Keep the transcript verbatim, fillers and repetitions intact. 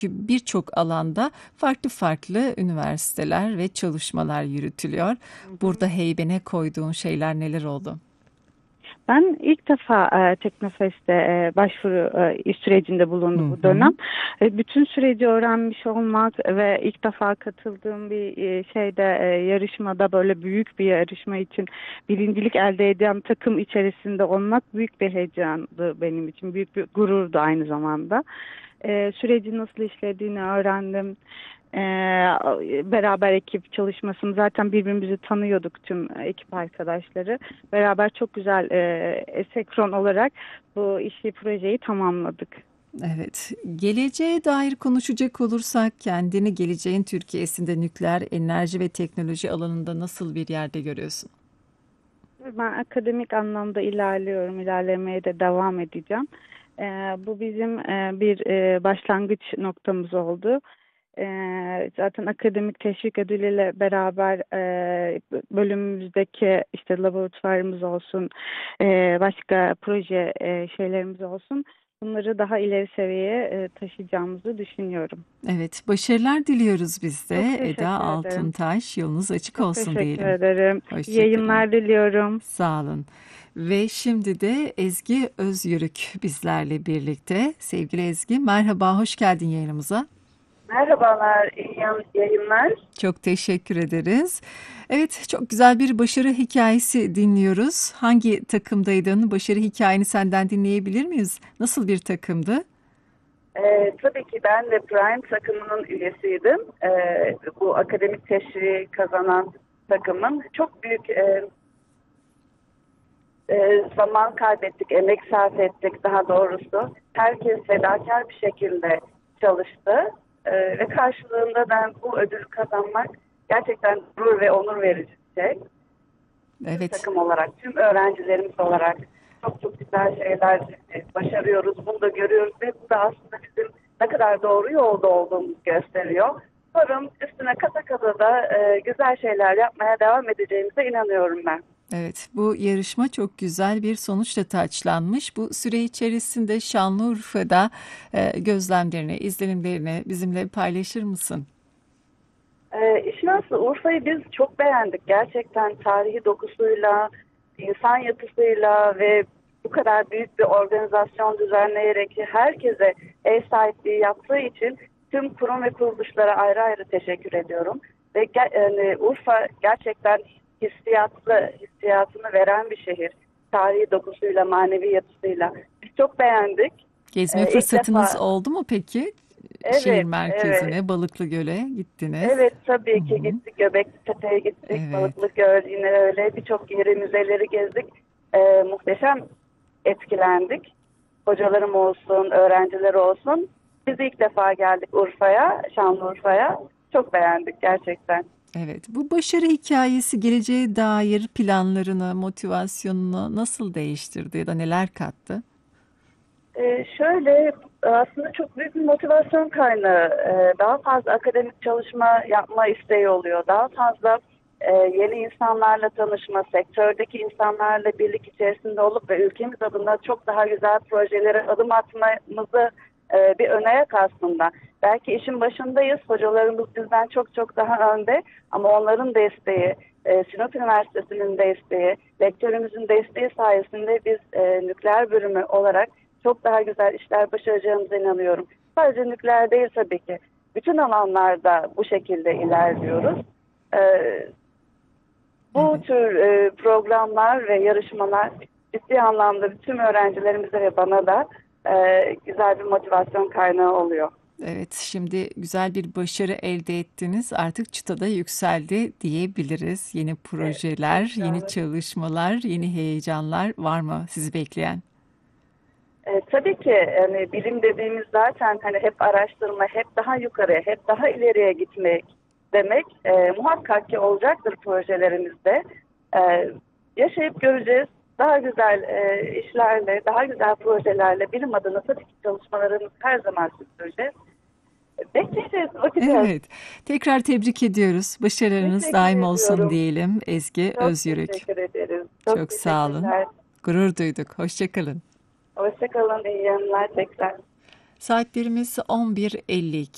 birçok alanda farklı farklı üniversiteler ve çalışmalar yürütülüyor. Hı hı. Burada heybene koyduğun şeyler neler oldu? Ben ilk defa e, Teknofest'te e, başvuru e, sürecinde Hı bulundu bu dönem. hı. E, bütün süreci öğrenmiş olmak ve ilk defa katıldığım bir e, şeyde e, yarışmada böyle büyük bir yarışma için birincilik elde eden takım içerisinde olmak büyük bir heyecandı benim için. Büyük bir gururdu aynı zamanda. E, süreci nasıl işlediğini öğrendim. E, Beraber ekip çalışmasını zaten birbirimizi tanıyorduk tüm ekip arkadaşları. Beraber çok güzel e, senkron olarak bu işi projeyi tamamladık. Evet, geleceğe dair konuşacak olursak kendini geleceğin Türkiye'sinde nükleer enerji ve teknoloji alanında nasıl bir yerde görüyorsun? Ben akademik anlamda ilerliyorum, ilerlemeye de devam edeceğim. E, Bu bizim e, bir e, başlangıç noktamız oldu. Ee, zaten akademik teşvik ödülüyle beraber e, bölümümüzdeki işte laboratuvarımız olsun, e, başka proje e, şeylerimiz olsun. Bunları daha ileri seviyeye e, taşıyacağımızı düşünüyorum. Evet, başarılar diliyoruz biz Çok de. Eda teşekkür ederim. Altuntaş, yolunuz açık Çok olsun teşekkür diyelim. ederim. İyi Hoşçakalın. yayınlar diliyorum. Sağ olun. Ve şimdi de Ezgi Özyörük bizlerle birlikte. Sevgili Ezgi, merhaba, hoş geldin yayınımıza. Merhabalar, iyi yan- yayınlar. Çok teşekkür ederiz. Evet, çok güzel bir başarı hikayesi dinliyoruz. Hangi takımdaydın? Başarı hikayeni senden dinleyebilir miyiz? Nasıl bir takımdı? Ee, tabii ki ben de Prime takımının üyesiydim. Ee, bu akademik teşviği kazanan takımın çok büyük e, e, zaman kaybettik, emek sarf ettik daha doğrusu. Herkes fedakar bir şekilde çalıştı. Ee, ve karşılığında ben bu ödülü kazanmak gerçekten gurur ve onur verici bir şey. Tüm Evet. takım olarak, tüm öğrencilerimiz olarak çok çok güzel şeyler e, başarıyoruz. Bunu da görüyoruz ve bu da aslında bizim ne kadar doğru yolda olduğumuzu gösteriyor. Umarım üstüne kata kata da e, güzel şeyler yapmaya devam edeceğimize inanıyorum ben. Evet, bu yarışma çok güzel bir sonuçla taçlanmış. Bu süre içerisinde Şanlıurfa'da e, gözlemlerini, izlenimlerini bizimle paylaşır mısın? E, işin aslı Urfa'yı biz çok beğendik. Gerçekten tarihi dokusuyla, insan yapısıyla ve bu kadar büyük bir organizasyon düzenleyerek herkese ev sahipliği yaptığı için tüm kurum ve kuruluşlara ayrı ayrı teşekkür ediyorum. Ve ge- yani Urfa gerçekten hissiyatlı, hissiyatını veren bir şehir. Tarihi dokusuyla, manevi yapısıyla. Biz çok beğendik. Gezme Ee, ilk fırsatınız defa oldu mu peki? Şehir evet, evet. merkezine, Balıklıgöl'e gittiniz. Evet Hı tabii ki hı. gittik. Göbeklitepe'ye gittik. Evet, Balıklıgöl yine öyle. Birçok yeri, müzeleri gezdik. Ee, muhteşem etkilendik. Hocalarım olsun, öğrenciler olsun. Biz ilk defa geldik Urfa'ya, Şanlıurfa'ya. Çok beğendik gerçekten. evet. Bu başarı hikayesi geleceğe dair planlarını, motivasyonunu nasıl değiştirdi ya da neler kattı? Ee, şöyle aslında çok büyük bir motivasyon kaynağı. Ee, daha fazla akademik çalışma yapma isteği oluyor. Daha fazla e, yeni insanlarla tanışma, sektördeki insanlarla birlik içerisinde olup ve ülkemiz adına çok daha güzel projelere adım atmamızı e, bir öne yak aslında. Belki işin başındayız. Hocalarımız bizden çok çok daha önde ama onların desteği, e, Sinop Üniversitesi'nin desteği, rektörümüzün desteği sayesinde biz e, nükleer bölümü olarak çok daha güzel işler başaracağımıza inanıyorum. Sadece nükleer değil tabii ki. Bütün alanlarda bu şekilde ilerliyoruz. Ee, bu Evet. tür e, programlar ve yarışmalar ciddi anlamda tüm öğrencilerimize ve bana da e, güzel bir motivasyon kaynağı oluyor. Evet, şimdi güzel bir başarı elde ettiniz. Artık çıtada yükseldi diyebiliriz. Yeni Evet, projeler, yeni inşallah. çalışmalar, yeni heyecanlar var mı sizi bekleyen? E, tabii ki yani bilim dediğimiz zaten hani hep araştırma, hep daha yukarıya, hep daha ileriye gitmek demek. E, muhakkak ki olacaktır projelerimizde. E, yaşayıp göreceğiz. Daha güzel e, işlerle, daha güzel projelerle bilim adına tabii ki çalışmalarımız her zaman sürdüreceğiz. Bekleyeceğiz, bakacağız. Evet, tekrar tebrik ediyoruz. Başarılarınız Teşekkür daim olsun ediyorum. diyelim. Ezgi Çok Özyürük. teşekkür ederiz. Çok Çok sağ olun. teşekkürler. Gurur duyduk. Hoşça kalın. Hoşça kalın, iyi yayınlar tekrar. Saatlerimiz on bir elli iki.